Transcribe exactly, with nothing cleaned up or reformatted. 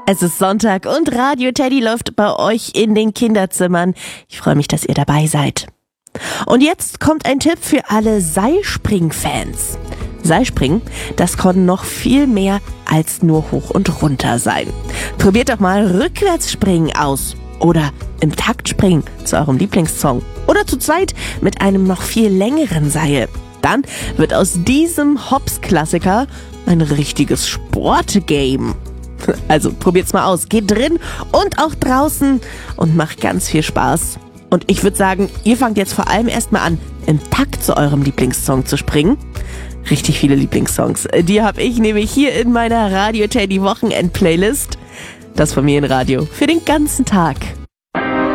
Es ist Sonntag und Radio Teddy läuft bei euch in den Kinderzimmern. Ich freue mich, dass ihr dabei seid. Und jetzt kommt ein Tipp für alle Seilspring-Fans. Seilspringen, das kann noch viel mehr als nur hoch und runter sein. Probiert doch mal Rückwärtsspringen aus oder im Takt springen zu eurem Lieblingssong oder zu zweit mit einem noch viel längeren Seil. Dann wird aus diesem Hops-Klassiker ein richtiges Sportgame. Also probiert's mal aus. Geht drin und auch draußen und macht ganz viel Spaß. Und ich würde sagen, ihr fangt jetzt vor allem erstmal an, im Takt zu eurem Lieblingssong zu springen. Richtig viele Lieblingssongs. Die habe ich nämlich hier in meiner Radio Teddy Wochenend Playlist. Das Familienradio für den ganzen Tag.